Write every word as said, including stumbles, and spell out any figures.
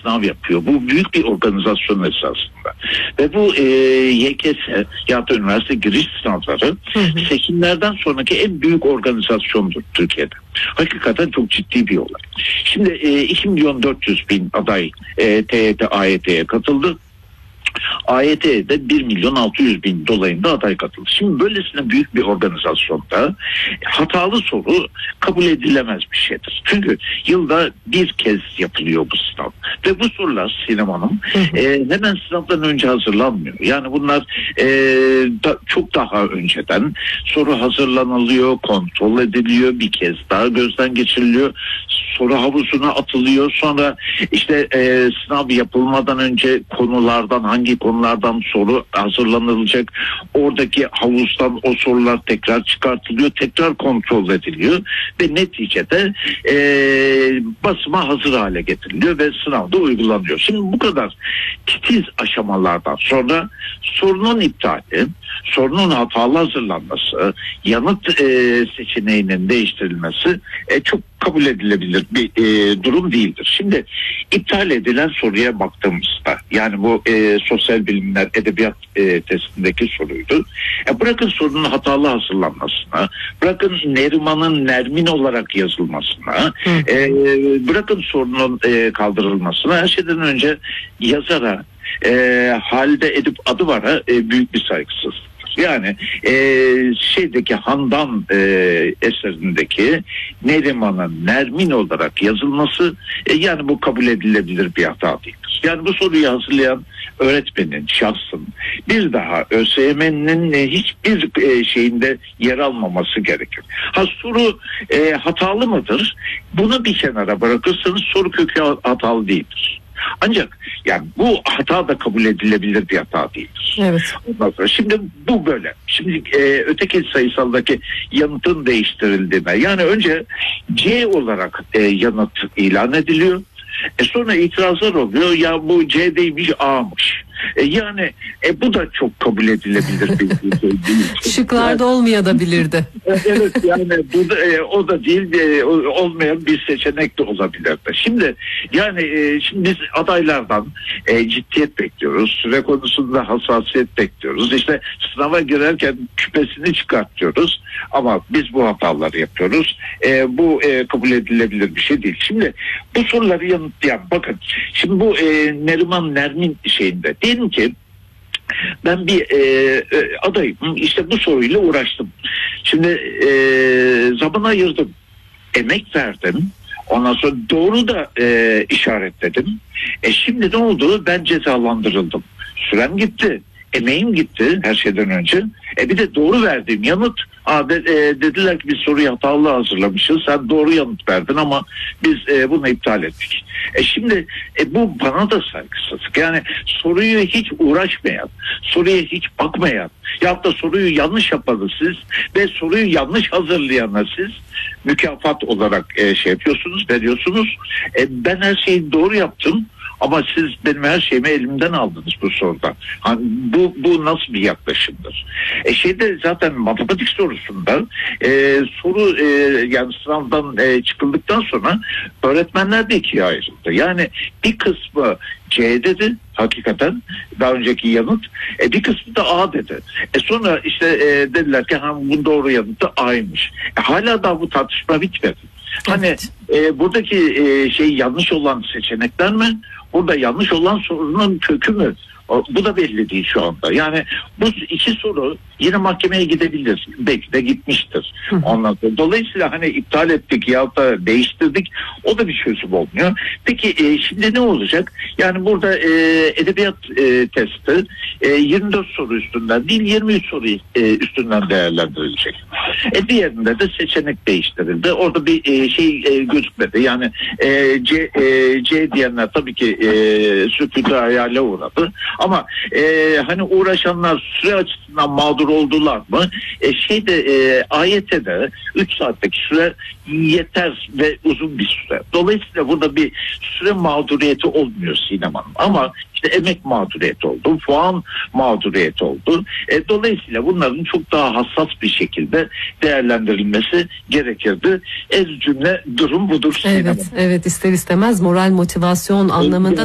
sınav yapıyor. Bu büyük bir organizasyon esasında. Ve bu e, Y K S ya da üniversite giriş sınavları hı hı. seçimlerden sonraki en büyük organizasyondur Türkiye'de. Hakikaten çok ciddi bir olay. Şimdi e, iki milyon dört yüz bin aday e, T Y T, A Y T'ye katıldı. A Y T'de bir milyon altı yüz bin dolayında aday katıldı. Şimdi böylesine büyük bir organizasyonda hatalı soru kabul edilemez bir şeydir. Çünkü yılda bir kez yapılıyor bu sınav. Ve bu sorular Sinem Hanım e, hemen sınavdan önce hazırlanmıyor. Yani bunlar e, da, çok daha önceden soru hazırlanılıyor, kontrol ediliyor, bir kez daha gözden geçiriliyor. Soru havuzuna atılıyor. Sonra işte e, sınav yapılmadan önce konulardan hangi konulardan soru hazırlanılacak, oradaki havuzdan o sorular tekrar çıkartılıyor, tekrar kontrol ediliyor ve neticede e, basıma hazır hale getiriliyor ve sınavda uygulanıyor. Şimdi bu kadar titiz aşamalardan sonra sorunun iptali, sorunun hatalı hazırlanması, yanıt e, seçeneğinin değiştirilmesi e, çok kabul edilebilir bir e, durum değildir. Şimdi iptal edilen soruya baktığımızda, yani bu e, sosyal bilimler edebiyat e, testindeki soruydu. E, bırakın sorunun hatalı hazırlanmasına, bırakın Neriman'ın Nermin olarak yazılmasına, e, bırakın sorunun e, kaldırılmasına, her şeyden önce yazara, e, Halide Edip Adıvar'a e, büyük bir saygısızlık. Yani e, şeydeki Handan e, eserindeki Neriman'ın Nermin olarak yazılması e, yani bu kabul edilebilir bir hata değildir. Yani bu soruyu hazırlayan öğretmenin, şahsın bir daha ÖSYM'nin e, hiçbir e, şeyinde yer almaması gerekir. Ha soru e, hatalı mıdır? Bunu bir kenara bırakırsanız soru kökü hatalı değildir. Ancak yani bu hata da kabul edilebilir bir hata değildir. Evet. Şimdi bu böyle. Şimdi e, öteki sayısaldaki yanıtın değiştirildiğine, yani önce C olarak e, yanıt ilan ediliyor. E sonra itirazlar oluyor. Ya bu C değilmiş, A'mış. E yani e bu da çok kabul edilebilir bir şey değil. Şıklarda yani, olmayabilirdi. Evet, yani bu da, e, o da değil, e, olmayan bir seçenek de olabilirdi. Şimdi yani e, şimdi biz adaylardan e, ciddiyet bekliyoruz. Süre konusunda hassasiyet bekliyoruz. İşte sınava girerken küpesini çıkartıyoruz. Ama biz bu hataları yapıyoruz. E, bu e, kabul edilebilir bir şey değil. Şimdi bu soruları yanıtlayan, bakın şimdi bu e, Neriman Nermin şeyinde diyelim ki ben bir e, e, adayım, işte bu soruyla uğraştım. Şimdi e, zaman ayırdım, emek verdim, ondan sonra doğru da e, işaretledim. E şimdi ne oldu? Ben cezalandırıldım. Sürem gitti, emeğim gitti her şeyden önce. E bir de doğru verdiğim yanıt, Aa, de, e, dediler ki biz soruyu hatalı hazırlamışız, sen doğru yanıt verdin ama biz e, bunu iptal ettik. E şimdi e, bu bana da saygısızlık. Yani soruyu hiç uğraşmayan, soruya hiç bakmayan, ya da soruyu yanlış yapanı siz ve soruyu yanlış hazırlayanı siz mükafat olarak e, şey yapıyorsunuz, veriyorsunuz. E, ben her şeyi doğru yaptım. Ama siz benim her şeyimi elimden aldınız bu soruda. Hani bu bu nasıl bir yaklaşımdır? E şeyde zaten matematik sorusunda e, soru e, yani sınavdan e, çıkıldıktan sonra öğretmenler de ikiye ayrıldı. Yani bir kısmı C dedi hakikaten, daha önceki yanıt, e, bir kısmı da A dedi. E sonra işte e, dediler ki ha, bu doğru yanıt da A'ymış. E, hala da bu tartışma bitmedi. Hani evet. e, buradaki e, şey yanlış olan seçenekler mi? Burada yanlış olan sorunun kökü mü? O, bu da belli değil şu anda. Yani bu iki soru yine mahkemeye gidebilir. Belki de gitmiştir. Ondan sonra. Dolayısıyla hani iptal ettik ya da değiştirdik. O da bir çözüm olmuyor. Peki e, şimdi ne olacak? Yani burada e, edebiyat e, testi e, yirmi dört soru üstünden değil yirmi üç soru e, üstünden değerlendirilecek. E, diğerinde de seçenek değiştirildi. Orada bir e, şey e, gözükmedi. Yani e, C, e, C diyenler tabii ki e, sürpriz hayale uğradı. Ama e, hani uğraşanlar süre açısından mağdur oldular mı? E, şeyde e, A Y T'de üç saatteki süre yeter ve uzun bir süre. Dolayısıyla burada bir süre mağduriyeti olmuyor Sinem Hanım. Ama işte emek mağduriyeti oldu, puan mağduriyeti oldu. E, dolayısıyla bunların çok daha hassas bir şekilde değerlendirilmesi gerekirdi. Ez cümle durum budur Sinem Hanım. Evet, evet, ister istemez moral motivasyon anlamında